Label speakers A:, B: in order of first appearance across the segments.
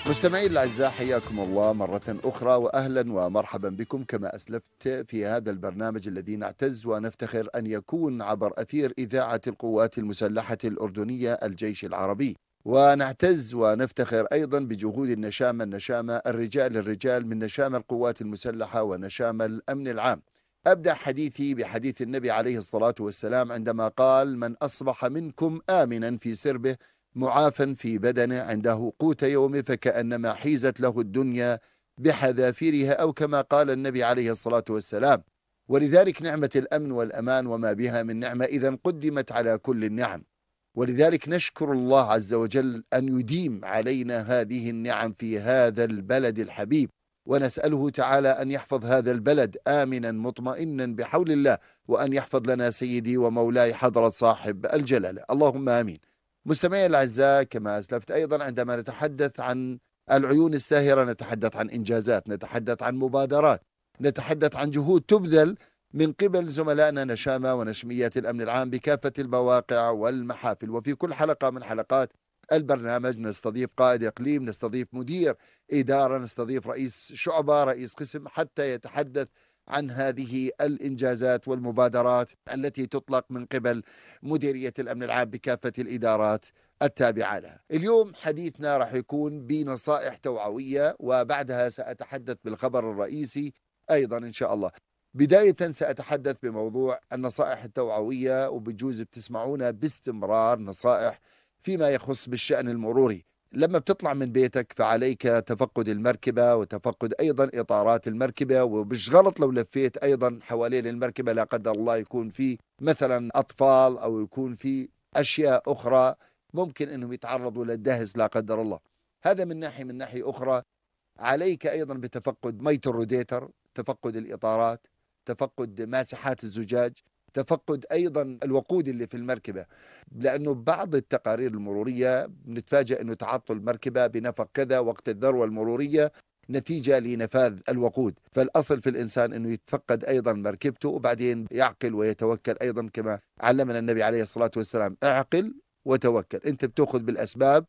A: مستمعين الأعزاء، حياكم الله مرة أخرى وأهلا ومرحبا بكم. كما أسلفت في هذا البرنامج الذي نعتز ونفتخر أن يكون عبر أثير إذاعة القوات المسلحة الأردنية الجيش العربي، ونعتز ونفتخر أيضا بجهود النشامة الرجال من نشامة القوات المسلحة ونشامة الأمن العام. أبدأ حديثي بحديث النبي عليه الصلاة والسلام عندما قال: من أصبح منكم آمنا في سربه معافا في بدنه عنده قوت يومه فكأنما حيزت له الدنيا بحذافيرها، أو كما قال النبي عليه الصلاة والسلام. ولذلك نعمة الأمن والأمان وما بها من نعمة إذن قدمت على كل النعم، ولذلك نشكر الله عز وجل أن يديم علينا هذه النعم في هذا البلد الحبيب، ونسأله تعالى أن يحفظ هذا البلد آمنا مطمئنا بحول الله، وأن يحفظ لنا سيدي ومولاي حضرة صاحب الجلالة، اللهم آمين. مستمعي الأعزاء، كما أسلفت أيضا عندما نتحدث عن العيون الساهرة نتحدث عن إنجازات، نتحدث عن مبادرات، نتحدث عن جهود تبذل من قبل زملائنا نشامة ونشميات الأمن العام بكافة المواقع والمحافل. وفي كل حلقة من حلقات البرنامج نستضيف قائد إقليم، نستضيف مدير إدارة، نستضيف رئيس شعبة، رئيس قسم، حتى يتحدث عن هذه الإنجازات والمبادرات التي تطلق من قبل مديرية الأمن العام بكافة الإدارات التابعة لها. اليوم حديثنا راح يكون بنصائح توعوية، وبعدها سأتحدث بالخبر الرئيسي أيضا إن شاء الله. بداية سأتحدث بموضوع النصائح التوعوية، وبجوز بتسمعونا باستمرار نصائح فيما يخص بالشأن المروري. لما بتطلع من بيتك فعليك تفقد المركبة وتفقد أيضا إطارات المركبة، ومش غلط لو لفيت أيضا حوالين المركبة لا قدر الله يكون في مثلا أطفال أو يكون في أشياء أخرى ممكن أنهم يتعرضوا للدهس لا قدر الله. هذا من ناحية. من ناحية أخرى عليك أيضا بتفقد مية الروديتر، تفقد الإطارات، تفقد ماسحات الزجاج، تفقد أيضا الوقود اللي في المركبة، لأنه بعض التقارير المرورية بنتفاجأ أنه تعطل المركبة بنفق كذا وقت الذروة المرورية نتيجة لنفاذ الوقود. فالأصل في الإنسان أنه يتفقد أيضا مركبته وبعدين يعقل ويتوكل، أيضا كما علمنا النبي عليه الصلاة والسلام: اعقل وتوكل. انت بتاخذ بالاسباب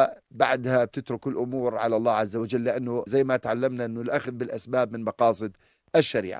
A: وبعدها بتترك الامور على الله عز وجل، لانه زي ما تعلمنا انه الاخذ بالاسباب من مقاصد الشريعه.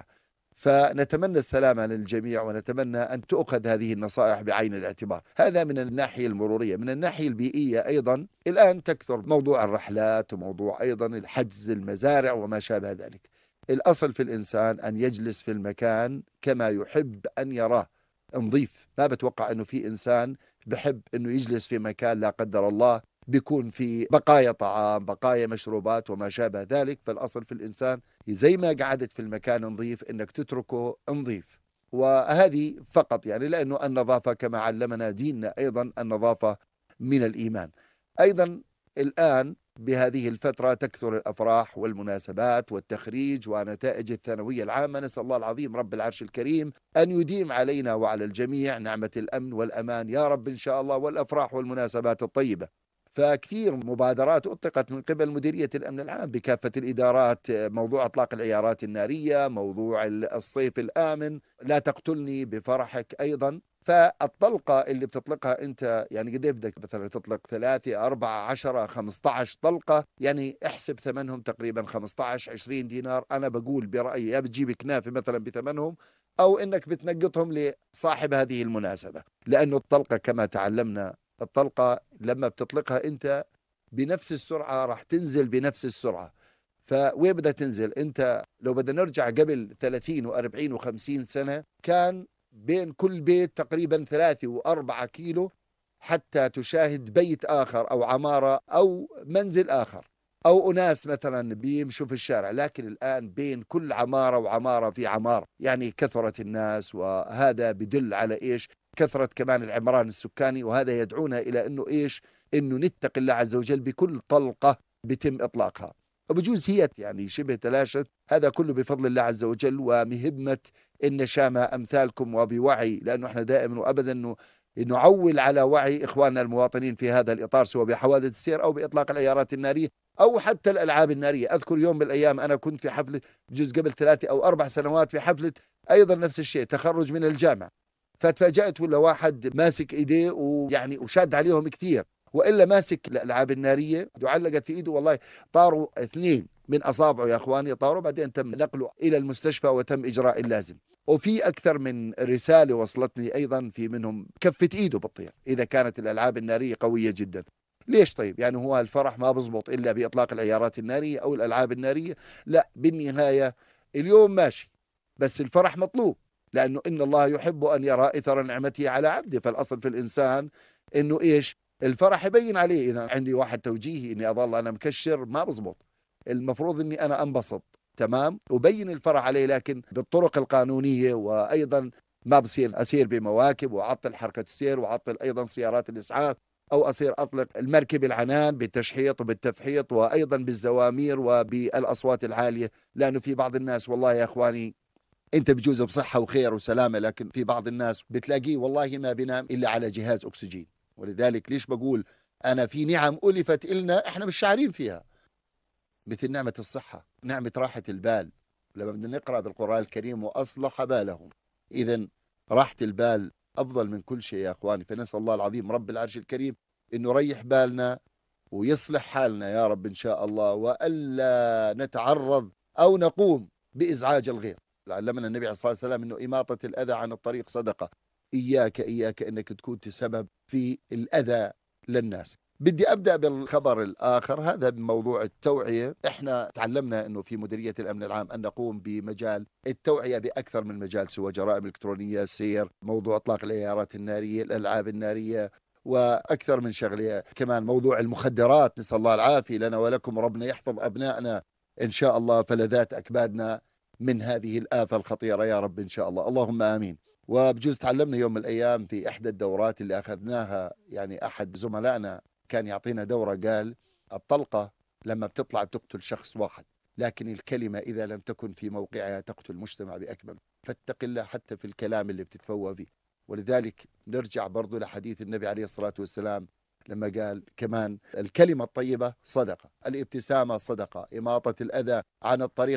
A: فنتمنى السلامة للجميع، ونتمنى أن تؤخذ هذه النصائح بعين الاعتبار. هذا من الناحية المرورية. من الناحية البيئية أيضا الآن تكثر موضوع الرحلات وموضوع أيضا الحجز المزارع وما شابه ذلك. الأصل في الإنسان أن يجلس في المكان كما يحب أن يراه نظيف. ما بتوقع أنه في إنسان بحب أنه يجلس في مكان لا قدر الله بيكون في بقايا طعام، بقايا مشروبات وما شابه ذلك. فالأصل في الإنسان زي ما قعدت في المكان نظيف انك تتركه نظيف. وهذه فقط يعني لأنه النظافة كما علمنا ديننا أيضا النظافة من الإيمان. أيضا الآن بهذه الفترة تكثر الأفراح والمناسبات والتخريج ونتائج الثانوية العامة. نسأل الله العظيم رب العرش الكريم أن يديم علينا وعلى الجميع نعمة الأمن والأمان يا رب إن شاء الله، والأفراح والمناسبات الطيبة. فكثير مبادرات أطلقت من قبل مديرية الأمن العام بكافة الإدارات، موضوع إطلاق العيارات النارية، موضوع الصيف الآمن، لا تقتلني بفرحك أيضا. فالطلقة اللي بتطلقها أنت يعني قد بدك مثلا تطلق 3 4 10 15 طلقة، يعني احسب ثمنهم تقريبا 15 20 دينار. أنا بقول برأيي يا بتجيب كنافة مثلا بثمنهم، أو إنك بتنقطهم لصاحب هذه المناسبة، لأنه الطلقة كما تعلمنا الطلقة لما بتطلقها أنت بنفس السرعة راح تنزل بنفس السرعة. فوين بدها تنزل؟ أنت لو بدنا نرجع قبل 30 و40 و50 سنة كان بين كل بيت تقريبا 3 و4 كيلو حتى تشاهد بيت آخر أو عمارة أو منزل آخر أو أناس مثلا بيمشوا في الشارع. لكن الآن بين كل عمارة وعمارة في عمار، يعني كثرت الناس، وهذا بدل على إيش؟ كثرة كمان العمران السكاني، وهذا يدعونا إلى أنه إيش؟ أنه نتقي الله عز وجل بكل طلقة بتم إطلاقها. وبجوز هي يعني شبه تلاشت، هذا كله بفضل الله عز وجل ومهمة النشامة أمثالكم وبوعي، لأنه احنا دائما وأبدا أنه نعول على وعي إخواننا المواطنين في هذا الإطار، سواء بحوادث السير أو بإطلاق العيارات النارية أو حتى الألعاب النارية. أذكر يوم من الأيام أنا كنت في حفلة بجوز قبل 3 أو 4 سنوات في حفلة أيضا نفس الشيء، تخرج من الجامعة، فتفاجأت ولا واحد ماسك إيديه ويعني وشاد عليهم كثير، وإلا ماسك الألعاب النارية وعلقت في إيده، والله طاروا 2 من أصابعه يا أخواني، طاروا، بعدين تم نقله إلى المستشفى وتم إجراء اللازم. وفي أكثر من رسالة وصلتني أيضا، في منهم كفة إيده بتطير إذا كانت الألعاب النارية قوية جدا. ليش طيب؟ يعني هو الفرح ما بزبط إلا بإطلاق العيارات النارية أو الألعاب النارية؟ لا، بالنهاية اليوم ماشي، بس الفرح مطلوب، لأنه إن الله يحب أن يرى إثر نعمته على عبده. فالأصل في الإنسان إنه إيش؟ الفرح يبين عليه. إذا عندي واحد توجيهي إني أظل أنا مكشر، ما بزبط. المفروض إني أنا أنبسط، تمام، وبين الفرح عليه، لكن بالطرق القانونية. وأيضا ما بصير أسير بمواكب وأعطل حركة السير وأعطل أيضا سيارات الإسعاف، أو أصير أطلق المركب العنان بالتشحيط وبالتفحيط، وأيضا بالزوامير وبالأصوات العالية. لأنه في بعض الناس والله يا إخواني، أنت بجوز بصحة وخير وسلامة، لكن في بعض الناس بتلاقيه والله ما بينام إلا على جهاز أكسجين. ولذلك ليش بقول أنا في نعم ألفت إلنا إحنا مش شعارين فيها، مثل نعمة الصحة، نعمة راحة البال. لما بدنا نقرأ بالقرآن الكريم وأصلح بالهم، إذا راحة البال أفضل من كل شيء يا أخواني. فنسأل الله العظيم رب العرش الكريم إنه يريح بالنا ويصلح حالنا يا رب إن شاء الله، وألا نتعرض أو نقوم بإزعاج الغير. علمنا النبي عليه الصلاة والسلام إنه إماطة الأذى عن الطريق صدقة. إياك إنك تكون تسبب في الأذى للناس. بدي أبدأ بالخبر الآخر، هذا بموضوع التوعية. إحنا تعلمنا أنه في مديرية الأمن العام أن نقوم بمجال التوعية بأكثر من مجال، سوى جرائم إلكترونية، السير، موضوع إطلاق العيارات النارية، الألعاب النارية، وأكثر من شغلة. كمان موضوع المخدرات، نسأل الله العافية لنا ولكم، ربنا يحفظ أبنائنا إن شاء الله، فلذات أكبادنا من هذه الآفة الخطيرة يا رب إن شاء الله، اللهم آمين. وبجوز تعلمنا يوم من الأيام في إحدى الدورات اللي أخذناها، يعني أحد زملائنا كان يعطينا دورة، قال الطلقة لما بتطلع بتقتل شخص واحد، لكن الكلمة إذا لم تكن في موقعها تقتل المجتمع بأكمله. فاتق الله حتى في الكلام اللي بتتفوه به. ولذلك نرجع برضو لحديث النبي عليه الصلاة والسلام لما قال كمان الكلمة الطيبة صدقة، الابتسامة صدقة، إماطة الأذى عن الطريق